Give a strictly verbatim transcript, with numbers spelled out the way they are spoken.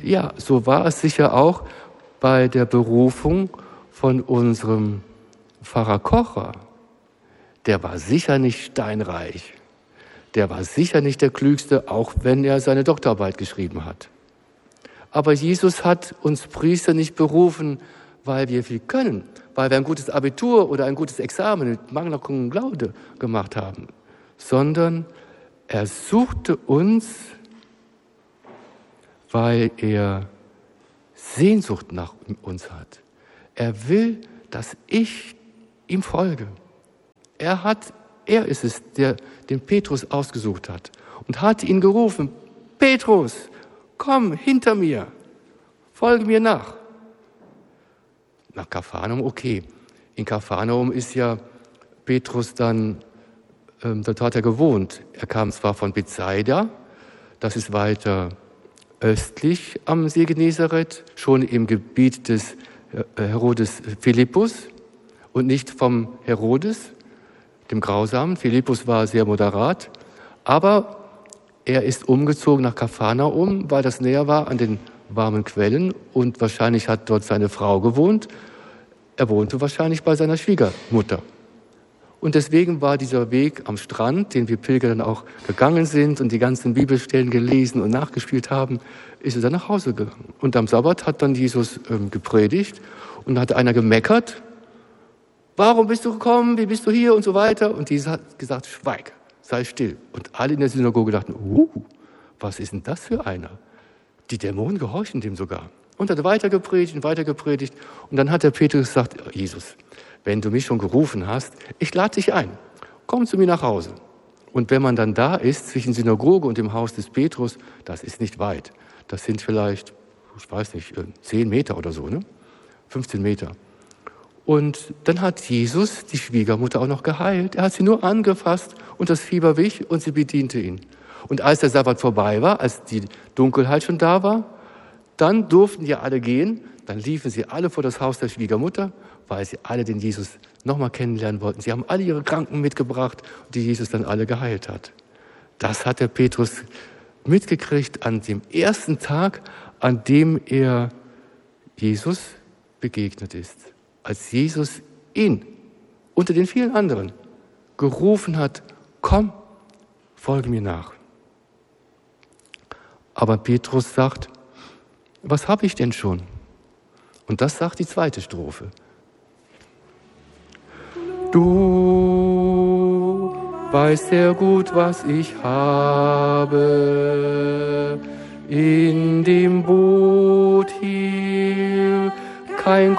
ja, so war es sicher auch bei der Berufung von unserem Pfarrer Kocher. Der war sicher nicht steinreich. Der war sicher nicht der Klügste, auch wenn er seine Doktorarbeit geschrieben hat. Aber Jesus hat uns Priester nicht berufen, weil wir viel können, weil wir ein gutes Abitur oder ein gutes Examen mit mangelndem Glaube gemacht haben, sondern er suchte uns, weil er Sehnsucht nach uns hat. Er will, dass ich ihm folge. Er hat, er ist es, der den Petrus ausgesucht hat und hat ihn gerufen: Petrus, komm hinter mir, folge mir nach. Nach Kapharnaum, okay. In Kapharnaum ist ja Petrus dann, ähm, dort hat er gewohnt. Er kam zwar von Bethsaida, das ist weiter östlich am See Genezareth, schon im Gebiet des Herodes Philippus und nicht vom Herodes, dem Grausamen. Philippus war sehr moderat, aber er ist umgezogen nach Kapharnaum, weil das näher war an den warmen Quellen und wahrscheinlich hat dort seine Frau gewohnt. Er wohnte wahrscheinlich bei seiner Schwiegermutter. Und deswegen war dieser Weg am Strand, den wir Pilger dann auch gegangen sind und die ganzen Bibelstellen gelesen und nachgespielt haben, ist er dann nach Hause gegangen. Und am Sabbat hat dann Jesus ähm, gepredigt und hat einer gemeckert: Warum bist du gekommen? Wie bist du hier? Und so weiter. Und Jesus hat gesagt: Schweig, sei still. Und alle in der Synagoge dachten: Uh, was ist denn das für einer? Die Dämonen gehorchen dem sogar. Und hat weiter gepredigt und weiter gepredigt. Und dann hat der Petrus gesagt: Jesus, wenn du mich schon gerufen hast, ich lade dich ein. Komm zu mir nach Hause. Und wenn man dann da ist, zwischen Synagoge und dem Haus des Petrus, das ist nicht weit. Das sind vielleicht, ich weiß nicht, zehn Meter oder so, ne? fünfzehn Meter. Und dann hat Jesus die Schwiegermutter auch noch geheilt. Er hat sie nur angefasst und das Fieber wich und sie bediente ihn. Und als der Sabbat vorbei war, als die Dunkelheit schon da war, dann durften ja alle gehen. Dann liefen sie alle vor das Haus der Schwiegermutter, weil sie alle den Jesus nochmal kennenlernen wollten. Sie haben alle ihre Kranken mitgebracht, die Jesus dann alle geheilt hat. Das hat der Petrus mitgekriegt an dem ersten Tag, an dem er Jesus begegnet ist. Als Jesus ihn unter den vielen anderen gerufen hat: Komm, folge mir nach. Aber Petrus sagt: Was habe ich denn schon? Und das sagt die zweite Strophe. Du weißt sehr gut, was ich habe. In dem Boot hier kein